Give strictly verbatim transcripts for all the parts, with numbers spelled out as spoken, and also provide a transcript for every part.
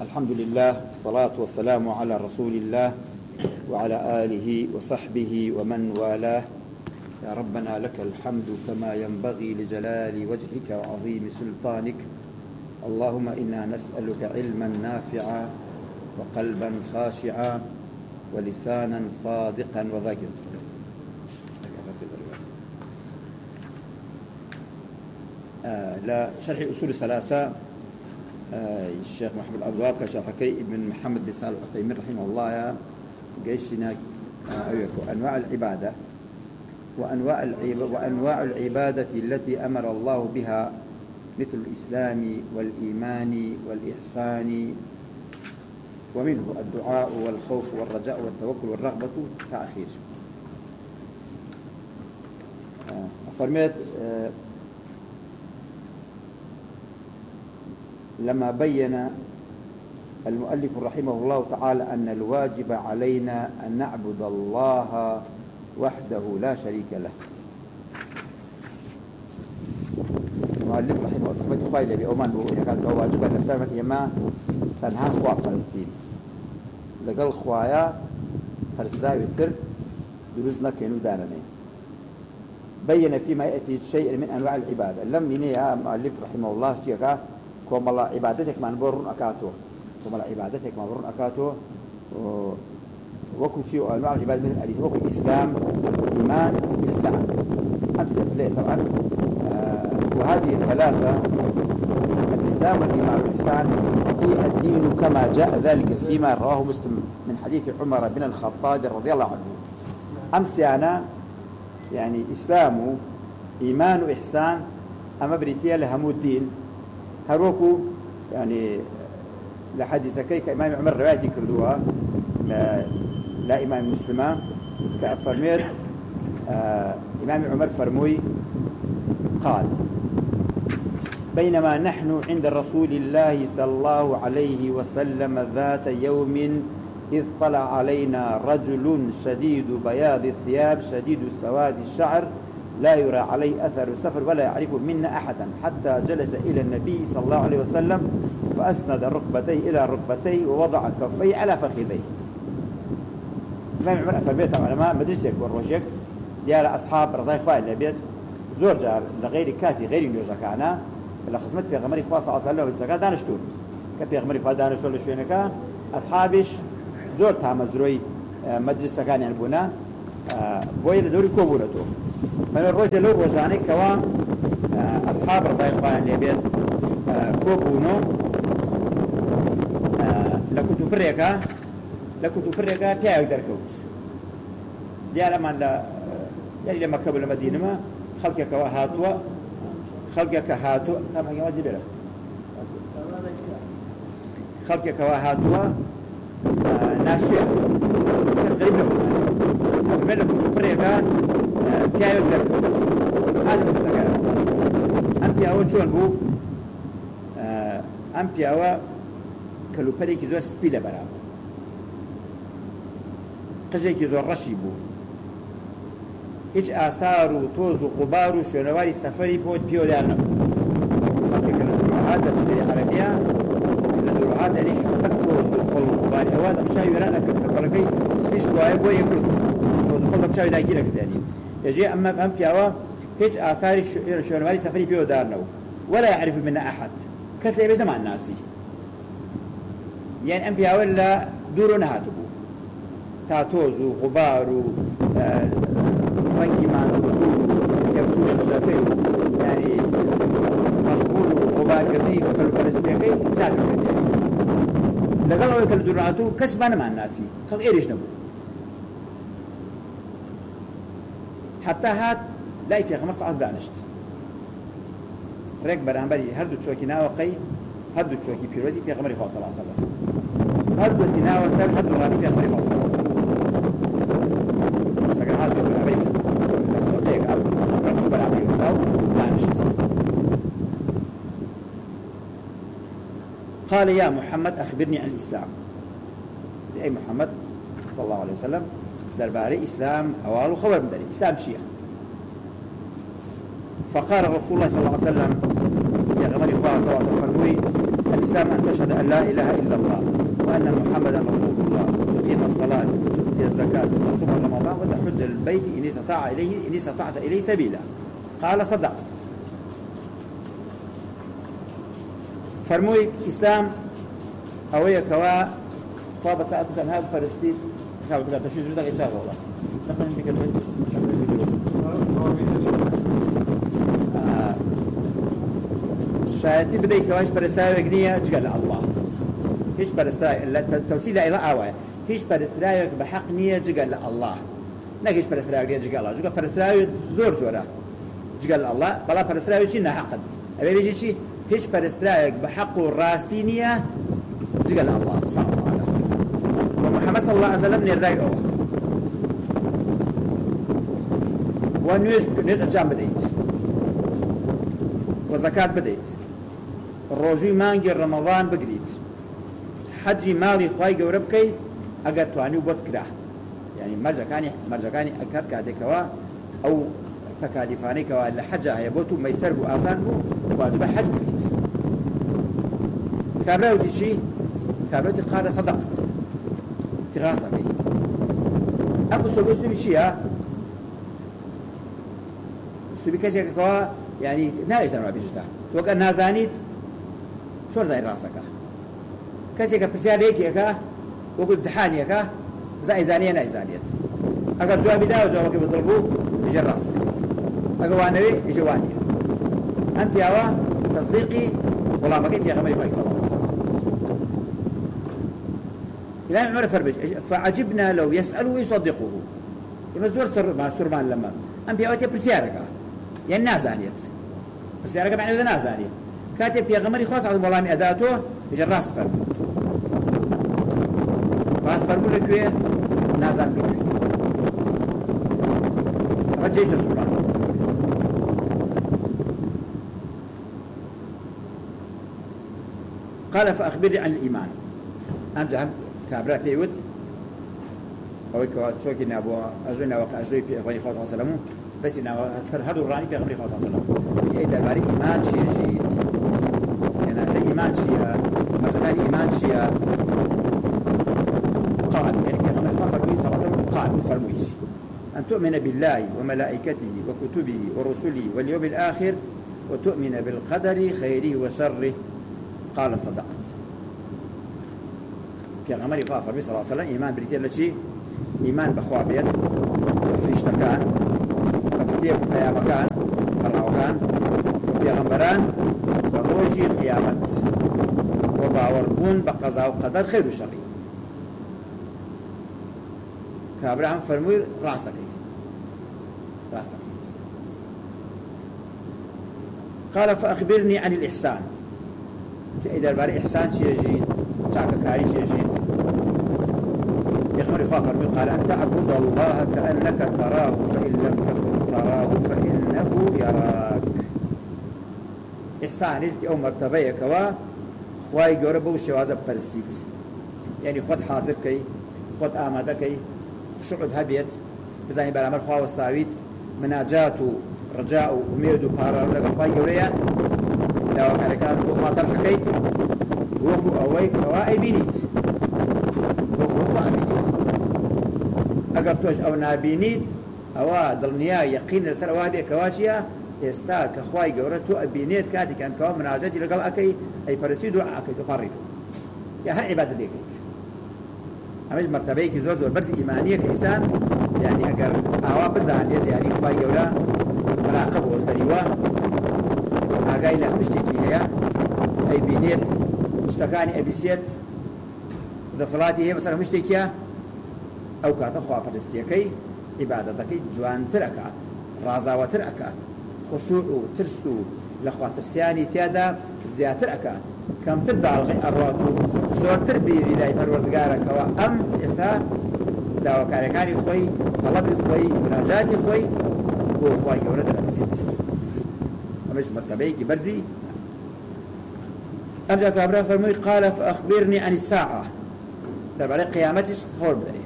الحمد لله والصلاة والسلام على رسول الله وعلى آله وصحبه ومن والاه. يا ربنا لك الحمد كما ينبغي لجلال وجهك وعظيم سلطانك. اللهم إنا نسألك علما نافعا وقلبا خاشعا ولسانا صادقا وذاكرا. آه لا شرح أصول الثلاثة آه الشيخ محمد عبد الوهاب كشرحكي ابن محمد بن صالح العثيمين رحمه الله يا جيشنا آه أنواع العبادة وأنواع العبادة وأنواع العبادة التي أمر الله بها مثل الإسلام والإيمان والإحسان، ومنه الدعاء والخوف والرجاء والتوكل والرغبة تأخير. آه فرميت آه لما بين المؤلف رحمه الله تعالى أن الواجب علينا أن نعبد الله وحده لا شريك له. المؤلف رحمه الله تعالى بأمان وكان واجب أن نسلم الإمام تنهى خواء فلسطين لقل خوايا فلسطين الترك دروزنا كانوا داننين. بين فيما يأتي شيء من أنواع العبادة لم ينيها المؤلف رحمه الله شيئا كم الله عبادتك ما نبرون أكاتو كم الله عبادتك ما نبرون أكاتو وكل شيء أنواع العبادة مثل الأديث وكل الإسلام الإيمان الإحسان أمثل ليه طبعا. آه وهذه الثلاثة الإسلام والإيمان والإحسان هي الدين كما جاء ذلك فيما رواه مسلم من حديث عمر بن الخطاب رضي الله عنه. أمس أنا يعني إسلام إيمان وإحسان أما بريتيا لهم الدين هروكو يعني لحديث كيك إمام عمر روايتي كردوها لا, لا إمام مسلمة كأفرمير آه إمام عمر فرموي قال: بينما نحن عند رسول الله صلى الله عليه وسلم ذات يوم إذ طلع علينا رجل شديد بياض الثياب شديد سواد الشعر لا يرى عليه أثر السفر ولا يعرف منا أحدا، حتى جلس إلى النبي صلى الله عليه وسلم فأسند ركبتيه إلى ركبتيه ووضع كفيه على فخذيه. إمام عمر أفرميت علماء مدرسك والرجك ديال أصحاب رضاي خواه البيت زور جار لغير كاتي غير يوزكانا اللي خصمت في غمري خواه صلى الله عليه وسلم ويتزكا دانشتون كفي غمري خواه دانشتون لشوينكا أصحابش زور تامزروي مدرسة كان ينبونا بوي لدوري كوبولتو من الرجل لو روزاني كوا أصحاب رضاي خواه البيت كوبونو لكنتو فريكا لكنتو فريكا بياو دركوت ديال أمان لا يعني لما قبل المدينة ما خلقك وهاتوا خلقك هاتوا نعم هي ما زبيرة خلقك وهاتوا ناشئة بس غريب لهم أفضل لكم فريقا بيايو دركوت هذا من السكارة أم بياو شون بو أم بياو كلو فريق زور سبيلة برا قجيك زور رشي بو هیچ آثار و توز و غبار و شنواری سفری بود پیاده نبود. فکر کنم هذا تجري عربية لأنه هذا اللي حقق توز و خل و غبار هذا مشاي ورانا كتر بركي سبيش قوي قوي يكون توز و خل مشاي دايجي لك يعني يجي أما فهم بياوا هیچ آثار شنواری سفری پیاده نبود ولا يعرف منا أحد كسر يبدأ مع الناس يعني أم بياوا لا دورون هاتبو تاتوز و غبار و رنگی ما کەوتو لەژەکەی یعنی مەشغول و غوبارکردنی کەلوپەرستیەکەی تاکەوێت لەگەڵ ئەوەی کە لە دوورهاتوو کەس با نەمان ناسی خەڵک ئێرەش نەبوو حتا هات لای پێغەمبەر سەعات دانیشت ڕێک بەرامبەری هەردوو چۆکی ناوەقەی هەردوو چۆکی پیرۆزی پێغەمبەری خوا صلی الله علیه وسلم هەردوو سیناوە سەر هەردوو ڕاتی پێغەمبەری خوا صلی الله علیه وسلم سەگەر هات بەرامبەری بەستە قال: يا محمد أخبرني عن الإسلام. أي محمد صلى الله عليه وسلم درباري إسلام أوال وخبر من ذلك إسلام شيء. فقال رسول الله صلى الله عليه وسلم يا غمر إخوان صلى الله عليه وسلم الإسلام أن تشهد أن لا إله إلا الله وأن محمدا رسول الله وتقيم الصلاة وتؤتي الزكاة وتصوم رمضان وتحج البيت إن استطاع إليه إن استطعت إليه سبيلا. قال صدقت. فرموي إسلام أويا كوا طابة تأكل تنهاب فرستيد كوا كذا تشوي جزء إيش هذا والله نقول نبيك البيت شايتي بدي كواش برساوي جنيه جل الله هيش برساوي توسيل إلى أوعى هيش برساوي بحق نية جل الله نكيش برساوي جل الله جل برساوي زور زورا جل الله بلا برساوي شيء نحقد أبي بيجي شيء هيش برساوي بحق الراستينية جل الله سبحانه وتعالى. ومحمد صلى الله عليه وسلم نرجعه ونيش نرجع بديت وزكاة بديت الروجي مانجي رمضان بقريت حجي مالي خواي قوربكي أقدتواني وبذكره يعني مرجع كاني مرجع كاني أكاد كادي كوا أو تكاليفاني كوا اللي حجة هيبوتو ميسر بو آسان بو واجب حج بقريت كابراو دي شي كابراو دي قال صدقت تغاسة بي أبو سلوس نبي شي ها سبي كذا كوا يعني نايز أنا بيجتا وكان نازانيت شو رزاين راسك كذا كبسيار هيك يا وقول امتحان يا زي زانية نايز زانيت أقول جوابي ده وجوابك بيضربوه يجي راسك أقول وانوي يجي وانية أنت يا وا تصديقي والله ما كنت يا خمري فايق صلاة صلاة إلى عمر فربج فعجبنا لو يسألوا ويصدقوه يمزور سر مع سرمان لما أنبياء وتي برسيارك يعني نازانيت برسيارك معناه إذا نازانيت كاتب يا غمري خلاص عظم والله مي أداته يجي الراس فرب راس فرب لك وين نازان لك رجيت سرمان قال فأخبرني عن الإيمان أنت كابرا بيوت أو كوات شوكي نابو أجرنا وقع أجري في أغني خاص وسلمه بس إنه سر هذا الراني في أغني خاص وسلمه كي دباري إيمان شيء جيد يعني زي إيمان شيء مثلا إيمان شيء قال يعني في أغني خاص صلى الله عليه وسلم قال فرميش أن تؤمن بالله وملائكته وكتبه ورسله واليوم الآخر وتؤمن بالقدر خيره وشره قال صدقت. في غمري قال صلى الله عليه وسلم إيمان بريتير لشي إيمان بخوابيت وفريشتكان وكتير قيامكان براوكان وبيغمبران وروجي قيامت وباوربون بقضاء وقدر خير وشر. كابراهام فرموي راسك راسك قال فأخبرني عن الإحسان. إذا بار إحسان شيء جيد تعك كاري شيء جيد يخبر إخوة فرمي قال أن تعبد الله كأنك تراه فإن لم تكن تراه فإنه يراك. إحسان يجي أو مرتبة يكوا خواي جورب وشوازة برستيت يعني خد حاضر كي خد آمادة كي شعود هبيت بزاني برامر خواه وستاويت مناجات رجاء وميد وبارا لك خواي جوريا لو كان كان خاطر حكيت وهو أويك وأي بينيت وهو أبينيت أقرتوش أو نابينيت أو ضلنيا يقين السر وهذه كواشيا يستاك أخواي جورتو أبينيت كاتي كان كوا من عجاج لقال أكي أي فرسيدو أكي تفرقوا يا هر عبادة ديكيت أمج مرتبيك زور زور برز إيمانية كإنسان يعني أقر أوا بزانيت يعني أخواي جورا مراقب وسريوه أجاي لهم اشتكي هي أي بنيت اشتكاني أبي سيت إذا صلاتي هي مثلا مشتكية أو كات أخوة فرستيكي عبادتك جوان تركات رازا وتركات خشوع وترسو الأخوة ترسياني تيادا زيادة تركات كم تبدأ الأرواح زور تربي لله پروردگارك وأم إستا دعوة كاركاني خوي طلبي خوي مناجاتي خوي هو خوي ورد الأبنيت مش مرتبيك برزي. أرجع كابرا فرمي قال فأخبرني عن الساعة تبع عليه قيامتش خور بدري.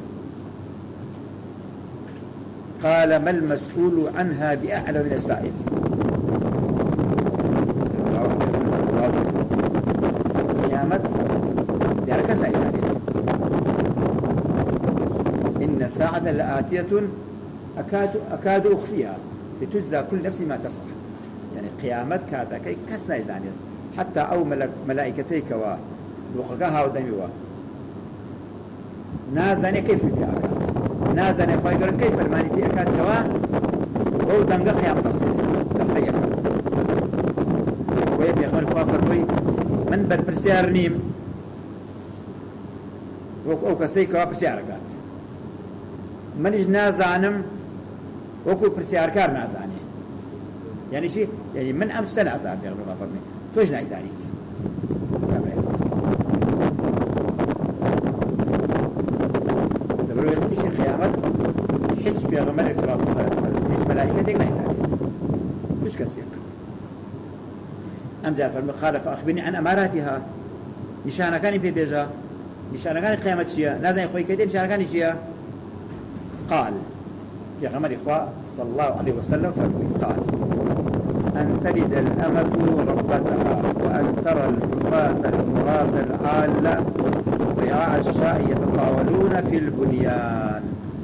قال ما المسؤول عنها بأعلى من السائل. قيامت دیارە کەس نایزانێت إن الساعة لآتية أكاد أكاد أخفيها لتجزى كل نفس ما تسعى يعني قيامت كاتكي كس نايزانيت حتى أو ملك ملائكتي كوا لوقكها ودميوا نازاني كيف في أكاد نازاني خوي يقول كيف الماني في أكاد كوا هو دمجة قيامة تصير تفريق ويبي يخمن خوافر وي من بالبرسيار نيم أو كسي كوا برسيار كات منیش نازانم وەکو پرسیارکار نازانێ یعنی چی؟ یعنی من ئەم شتە نازانم پێغەمبەر فەرمووی تۆش نایزانیت لەبەرەوەی ئیشی قیامەت هیچ پێغەمبەرێک سەڵات و سەلام هیچ مەلائیکەتێک نایزانێت هیچ کەسێک ئەمجار فەرمووی قال فأخبرني عن أماراتها نیشانەکانی پێ بێژە نیشانەکانی قیامەت چییە؟ نازانێ خۆی کەی دێ نیشانەکانی چییە؟ قال في غمر إخوة صلى الله عليه وسلم قال أن تلد الأمة ربتها وأن ترى الحفاة العراة العالة رعاء الشاء يتطاولون في البنيان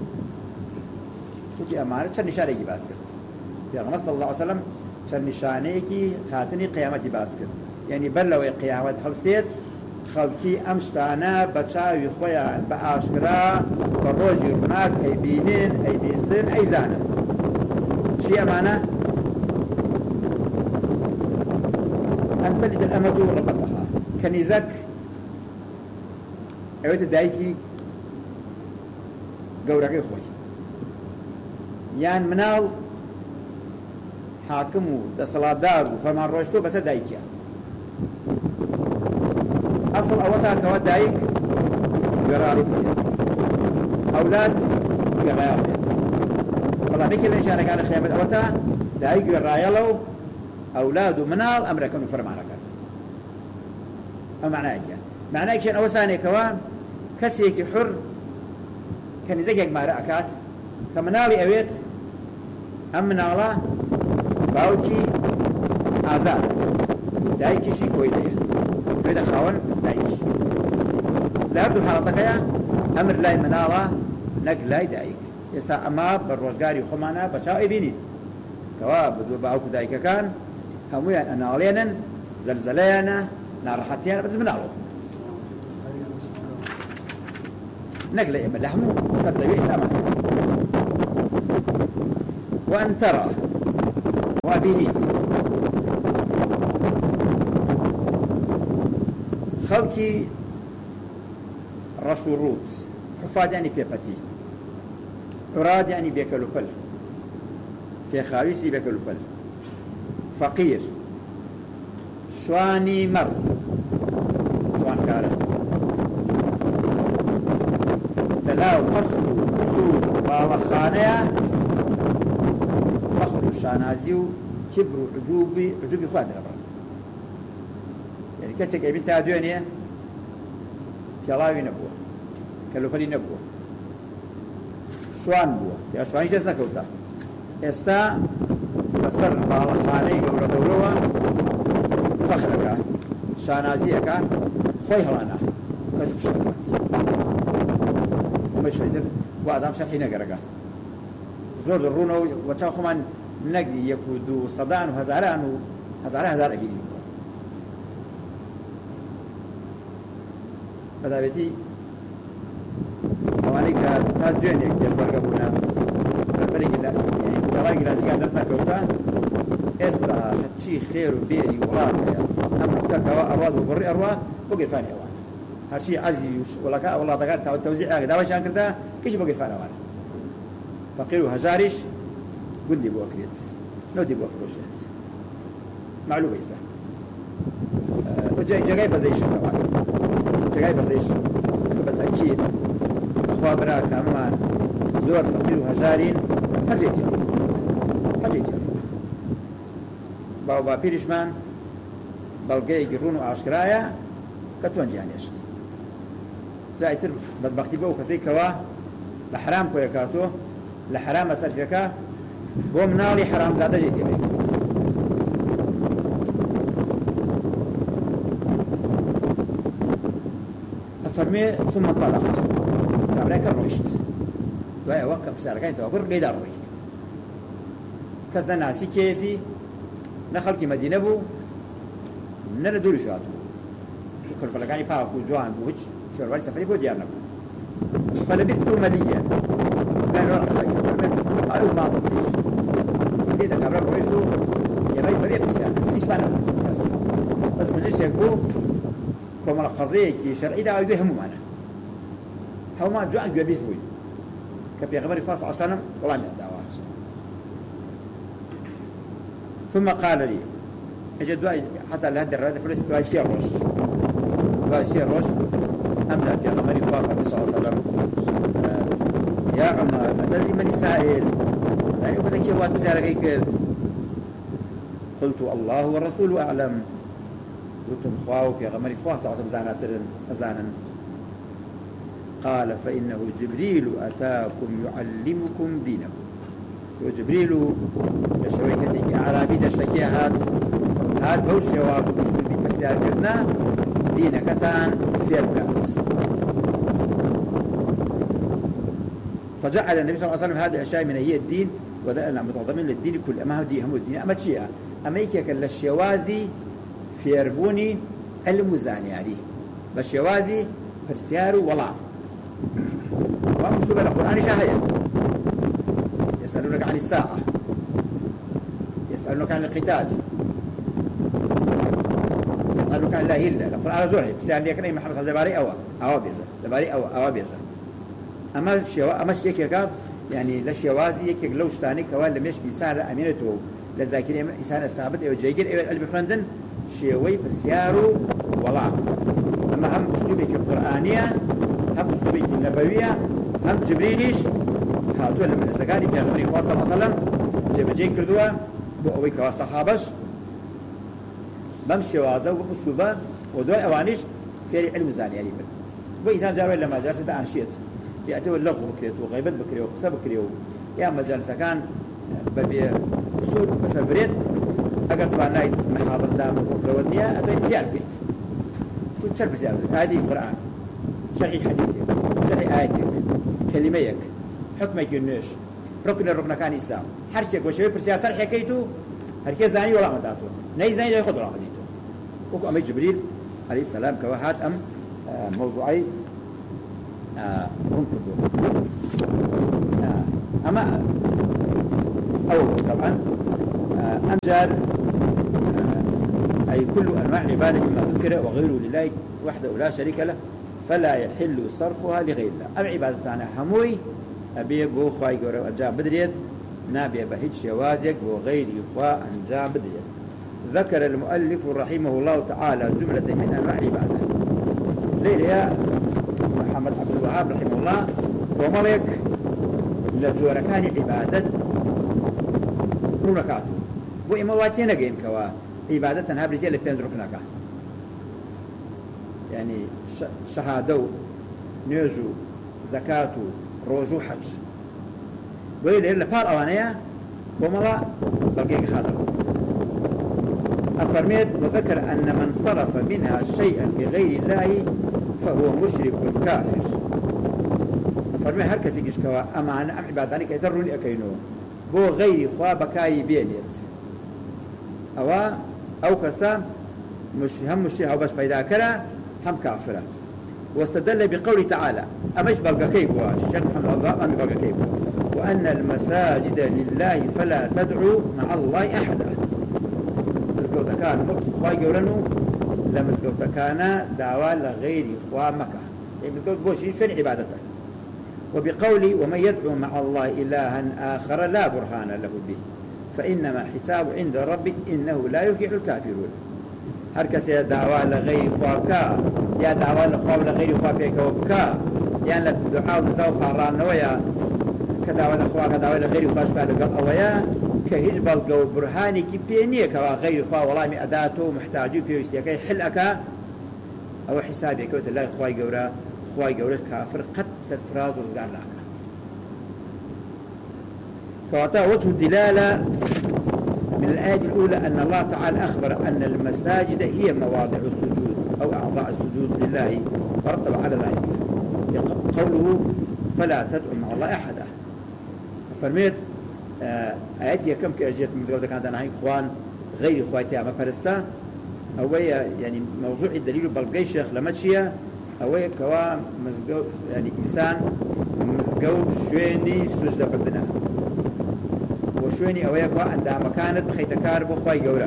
تجي أمانة شر نشانيكي باسكت في غمر صلى الله عليه وسلم شر نشانيكي خاتني قيامتي باسكت يعني بلوي قيامت حلسيت خەڵکی ئەم شتانە بە چاوی خۆیان بە ئاشکرا بە ڕۆژی ڕووناک ئەیبینن ئەیبیسن ئەیزانن چی ئەمانە؟ ئەن تەلد الأمة ربتها کەنیزەک ئەوێتە دایکی گەورەکەی خۆی یان مناڵ حاکم و دەسەڵاتدار و فەرمانڕۆشتۆ بەسەر دایکیە أصل أوتا كوا دايك قراري بيت أولاد قرايا بيت والله ميكي إن شاء الله كان خيامة أوتا دايك قرايا أولاد منال أمريكا فرمانك ما معناه كان معناه كان أوساني كوا كسيك حر كان زيك ما رأكات كمنالي أبيت أم منالا باوكي آزاد دايكي شي كويدية كويدا خاون دايك لا يبدو حالتك أمر لاي منالا نق لاي دايك يسا أما بالروزقاري خمانا بشاو إبيني كوا بدو باوكو دايكا كان همويا أنالينا زلزلينا نارحتيانا بدز منالو نقل إما لحمو وصار زيو إساما وأن ترى وأبينيت خلقي رشو روت حفاد يعني بيبتي عراد يعني بيكلو بل بيخاويسي بيكلو بل فقير شواني مر شوان كارا دلاو قصر وصول باوخانيا فخر شانازيو كبر عجوبي عجوبي خواد ربا يعني كسك ابن تادوينيه كلاوي نبوه كلوفلي نبوه شوان بوه يا شواني جز نكوتا استا بسر باوخاني قبر دولوه فخرك شانازيك خوي هلانا كشف شركات ومش يدر وعزام شرحي نقرقه زور الرونو وتاو خمان نقي يكودو صدان وهزاران وهزار هزار أبيني بدابتي أوانيك تادوين يخبر قبونا فالبريق الله يعني دواء جلاسي كان دسنا كوتا استا حتشي خير وبيري وراطة أم تكوا أرواد وبري أرواد بقي فاني أوان هرشي عزي ولا كا والله تقال تاو التوزيع دواء شان كرتا كيش بقي فاني أوان فقير وهجارش قندي بو أكريت نودي بو أفروشيت معلومة إيسا وجاي جاي بزيشن طبعا جاي بزيشن بالتأكيد أخوة براك أمان زور فقير وهجارين هرجيت يوم هرجيت يوم باو با بيرشمان بلقي يقرون وعشكرايا كتوان جانيشت جاي تر بدبختي بو كسي كوا لحرام كويا كاتو لحرام أسر فيكا بو منالي حرام زاده جيت يبي فرمي ثم انطلق كابراي كروشت دوای ئەوە کە پرسیارەکانی تەواو لێدا ڕۆی کەس نە ناسی کێزی نە خەڵکی مەدینە بوو نە لە دووری هاتوو کورپەلەکانی پاک و جوان بوو هیچ شۆڕواری سەفەری بۆ دیار نەبوو فلبثت مليا كان ورا قصير قالوا ما بقيش بديت كابرا كويسو يا باي ببيع بسان ايش بان بس بس مجلس يقول كما قضيه كي شرعي دا يهم معنا هو ما جوع جو بيسوي كبي خبري خاص عصنا والله ما دعوه ثم قال لي اجد حتى لهذا الرد فلس دواء سيروش دواء سيروش امزح في خبري خاص صلى الله عليه وسلم يا عمر أتدري من السائل؟ يعني بس كي واد بسألك كيف؟ قلت الله والرسول أعلم. قلت خواو يا غمري خواه صعصب زعناترن أزانا. قال فإنه جبريل أتاكم يعلمكم دينكم. وجبريل يشوي كذيك أعرابي دشتكي هات هات بوش يواب بسلبي بسيار كرنا دينك تان في الكات. فجعل النبي صلى الله عليه وسلم هذه الأشياء من هي الدين وذلنا متضمن للدين كل أما هو دين هم الدين أما تشيء أما يكيك للشوازي في أربوني المزاني عليه بالشوازي فرسيار ولا ومسوب القرآن شاهية يسألونك عن الساعة يسألونك عن القتال يسألونك عن الله إلا القرآن زوره بسأل لي كنين محمد صلى الله عليه وسلم دباري أوا أوا بيجا دباري أوا أوا بيجا أما الشوا أما شيء كذا يعني للشوازي يك لو شتاني كوال لم يشكي سارة أمينته لذاكرين إنسان ثابت أو جيجر أو قلب خندن شيوي برسيارو ولا أما هم أسلوبك القرآنية هم أسلوبك النبوية هم جبريليش هاتوا لما الزكاري في أغمري خواه صلى الله عليه وسلم جب جيك كردوا بأويك وصحابش بمشي وازا وأسلوبا ودواء أوانيش في علم زاني يعني وإنسان جاروي لما جالس عن شيء يأتوا اللغو بكريت وغيبت بكريت وقصة بكريت يا مجالس كان ببي أصول بس البريد أقرب عن نايت محاضر دام وبرودنيا أتوي بزيار بيت كنت شرب بزيار هذه القرآن شرحي حديثك شرحي آياتك كلميك حكمك النش ركن الركن كان إسلام حرشك وشوي برسيار ترحي كيتو هركي زاني ولا مداتو ناي زاني لا يخضر عقديتو وكو أمي جبريل عليه السلام كواحد أم موضوعي آه آه أما أول طبعا آه أمجال آه أي كل أنواع العبادة مما ذكر وغيره لله وحده لا شريك له فلا يحل صرفها لغير الله أم عبادتنا حموي أبي بو خواي قورا أجاب بدريد نابي بهج شوازك وغير إخواء أنجاب بدريد. ذكر المؤلف رحمه الله تعالى جملة من أنواع العبادة ليلها محمد عبد الوهاب رحمه الله وملك لجوركان عبادة رونكات وإما واتينا قيم كوا عبادة هابرتي اللي بين ركنك يعني شهادة نيجو زكاة روجو حج ويلي اللي بار أوانيا وملا بلقيك خاطر أفرميت وذكر أن من صرف منها شيئا لغير الله فهو مشرك كافر. أفرمي هركز يجيش كوا أما أنا أم عباداني كيسروني أكينو بو غير إخوة بكاي بينيت أو أو كسام مش هم مش أو بس بيدا كلا هم كافرة. واستدل بقوله تعالى أمش بلغ كيف الشيخ محمد الله أم بلغ كيف وأن المساجد لله فلا تدعو مع الله أحدا. مزقوتا كان مكي إخوة يقولنو لمزقوتا كان دعوة لغير إخوة مكة يعني مزقوت بوشي شن عبادته. وبقولي ومن يدعو مع الله إلها آخر لا برهان له به فإنما حساب عند ربك إنه لا يفلح الكافرون. هركس يا دعوة لغير إخوة يا دعوة لخوة لغير إخوة بيك وبكا يعني لدعاء وزاو قاران ويا كدعوة لخوة كدعوة لغير إخوة شبه لقل أويا كهجبال قو برهاني كي بينيه كوا غير إخوة والله مئداته محتاجو في ويسيكي حلقك أو حسابي كوت الله إخوة قورا إخوة قورا كافر قد سفراز وزقار لك فأعطاه وجه الدلالة من الآية الأولى أن الله تعالى أخبر أن المساجد هي مواضع السجود أو أعضاء السجود لله فرتب على ذلك قوله فلا تدعو مع الله أحدا فرميت آياتي كم كأجيت مزقودة كانت أنا هاي إخوان غير إخواتي أما فرستا أوي يعني موضوع الدليل بلقي شيخ لما تشيا أوي كوا مزقود يعني إنسان مزقود شويني سجدة بدنا وشويني أوي كوا عندها مكانت بخيتكار بخواي قوله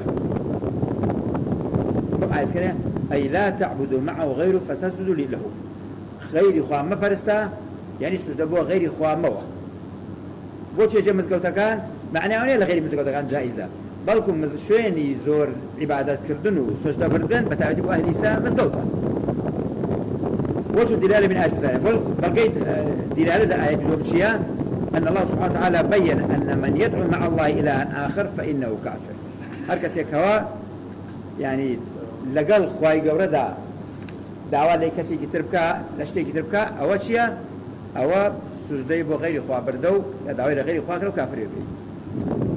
كم آيات كده أي لا تعبدوا معه غيره فتسجدوا له غير إخوان ما فرستا يعني سجدة بو غير إخوان موه بوچه جه مزگەوتەکان معناه ئەوەیە لە غیری مزگەوتەکان جائزە بەڵکو شوێنی زۆر عیبادەتکردن و سوجدەبردن بە تایبەتی بۆ ئەهلی ئیسلام مزگەوتە وجه الدلالة من آية الثانية بلقيت دلالة آية الوبشية أن الله سبحانه وتعالى بين أن من يدعو مع الله إلها آخر فإنه كافر هركس يكوا يعني لقل خواي قوردا دعوة لي كسي كتربكا لشتي كتربكا أو شيء أو سجدي بو غير خوا بردو يا دعوة غير خوا كرو كافر يبي